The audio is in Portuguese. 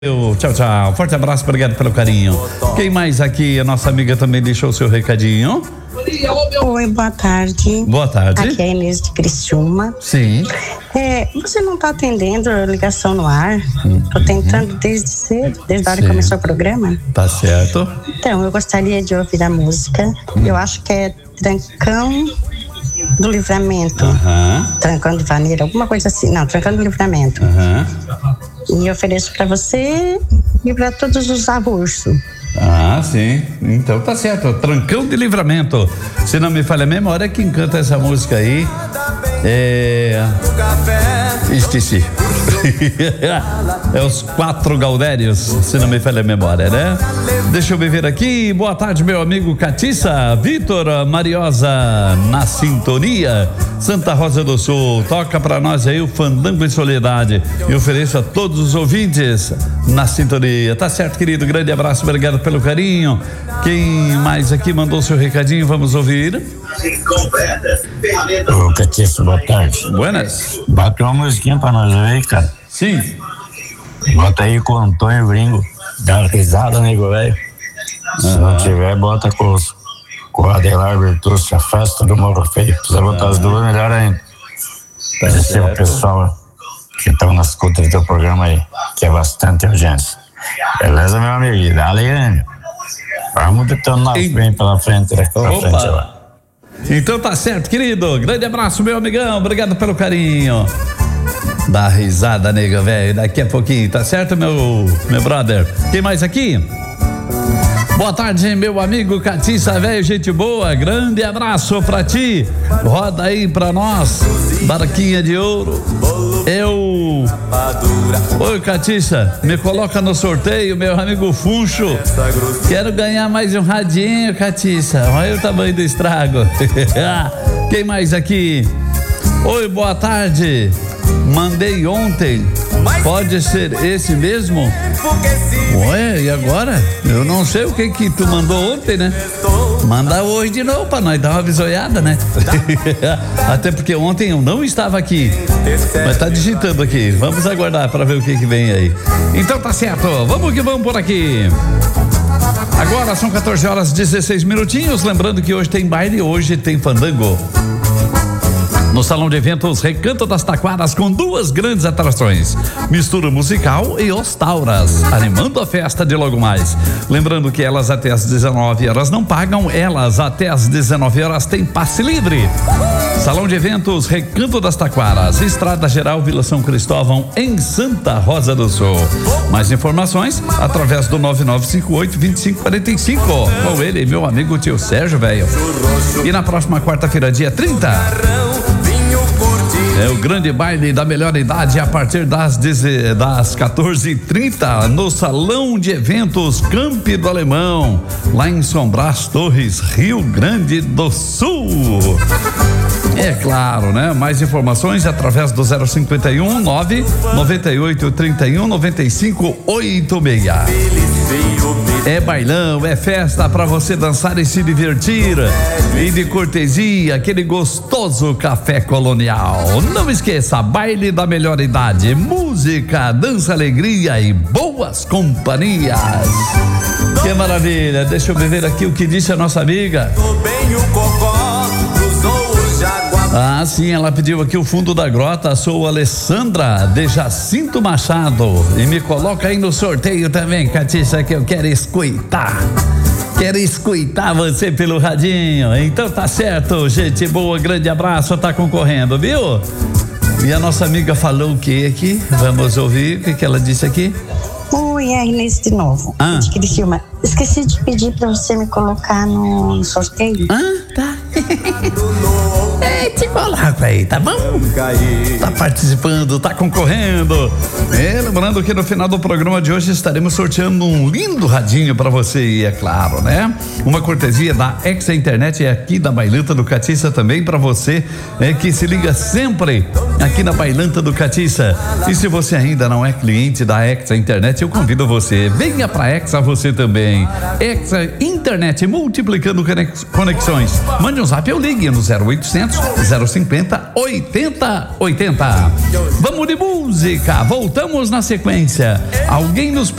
Tchau, tchau. Forte abraço, obrigado pelo carinho. Quem mais aqui? A nossa amiga também deixou o seu recadinho. Oi, boa tarde. Boa tarde. Aqui é a Inês de Criciúma. Sim. Você não está atendendo a ligação no ar? Tô tentando desde cedo, desde a hora que começou o programa. Tá certo. Então, eu gostaria de ouvir a música. Eu acho que é Trancão do Livramento. Trancão de Vaneira, alguma coisa assim. Não, Trancão do Livramento. E ofereço para você e para todos os avulsos. Ah, sim. Então tá certo. Trancão de Livramento. Se não me falha a memória, quem canta essa música aí esqueci. É os Quatro Gaudérios, se não me falha a memória, né? Deixa eu me ver aqui. Boa tarde, meu amigo Catiça, Vitor Mariosa na sintonia. Santa Rosa do Sul, toca pra nós aí o Fandango em Soledade. E ofereço a todos os ouvintes na sintonia. Tá certo, querido? Grande abraço, obrigado pelo carinho. Quem mais aqui mandou seu recadinho? Vamos ouvir. Ô, Catiça, boa tarde. Buenas. Bota uma musiquinha pra nós aí, cara. Sim. Bota aí com o Antônio Gringo. Dá uma risada, nego, velho. Se não tiver, bota com o Adelar Bertucci, a festa do Morro Feio. Precisa botar as duas, melhor ainda. Esse é o pessoal que estão nas escuta do teu programa aí, que é bastante audiência. Beleza, meu amigo? E dá-lhe, né? Vamos detonar bem pela frente, né? Pela frente lá. Então tá certo, querido. Grande abraço, meu amigão. Obrigado pelo carinho. Dá risada, nega, velho. Daqui a pouquinho, tá certo, meu brother? Quem mais aqui? Boa tarde, meu amigo Catiça, velho, gente boa. Grande abraço pra ti. Roda aí pra nós. Barquinha de ouro. Oi, Catiça, me coloca no sorteio, meu amigo Funcho. Quero ganhar mais um radinho, Catiça. Olha o tamanho do estrago. Quem mais aqui? Oi, boa tarde. Mandei ontem. Pode ser esse mesmo? Ué, e agora? Eu não sei o que tu mandou ontem, né? Manda hoje de novo pra nós dar uma bisoiada, né? Até porque ontem eu não estava aqui. Mas tá digitando aqui. Vamos aguardar pra ver o que vem aí. Então tá certo. Vamos que vamos por aqui. Agora são 14 horas 16 minutinhos. Lembrando que hoje tem baile, hoje tem fandango. No Salão de Eventos Recanto das Taquaras, com duas grandes atrações: mistura musical e os Tauras, animando a festa de logo mais. Lembrando que elas até às 19 horas não pagam, elas até às 19 horas têm passe livre. Salão de Eventos Recanto das Taquaras, Estrada Geral Vila São Cristóvão, em Santa Rosa do Sul. Mais informações através do 9958-2545. Com ele, meu amigo tio Sérgio, velho. E na próxima quarta-feira, dia 30, é o grande baile da melhor idade a partir das 14h30 no Salão de Eventos Campi do Alemão, lá em São Brás Torres, Rio Grande do Sul. É claro, né? Mais informações através do 051 998 31 95 86. É bailão, é festa pra você dançar e se divertir. E de cortesia, aquele gostoso café colonial. Não esqueça, baile da melhor idade, música, dança, alegria e boas companhias. Que maravilha, deixa eu ver aqui o que disse a nossa amiga. Ah, sim, ela pediu aqui o fundo da grota. Sou Alessandra de Jacinto Machado e me coloca aí no sorteio também, Catiça, que eu quero escutar. Quero escutar você pelo radinho. Então tá certo, gente boa, grande abraço, tá concorrendo, viu? E a nossa amiga falou o que aqui? Vamos ouvir o que ela disse aqui. Oi, é a Inês de novo. De Criciúma. Esqueci de pedir pra você me colocar no sorteio. Tá. Te coloca aí, tá bom? Tá participando, tá concorrendo. Lembrando que no final do programa de hoje estaremos sorteando um lindo radinho pra você, e é claro, né? Uma cortesia da Exa Internet e aqui da Bailanta do Catiça também pra você, que se liga sempre aqui na Bailanta do Catiça. E se você ainda não é cliente da Exa Internet, eu convido você, venha pra Exa você também. Exa Internet, multiplicando conexões. Mande um zap ou ligue no 0800 050 8080. Vamos de música, voltamos na sequência. Alguém nos